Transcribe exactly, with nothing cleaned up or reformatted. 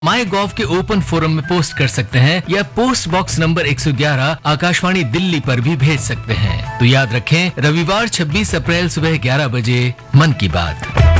माई गॉव के open form में पोस्ट कर सकते हैं या पोस्ट बॉक्स नंबर एक सौ ग्यारह आकाशवाणी दिल्ली पर भी भेज सकते हैं। तो याद रखें, रविवार छब्बीस अप्रैल सुबह ग्यारह बजे मन की बात।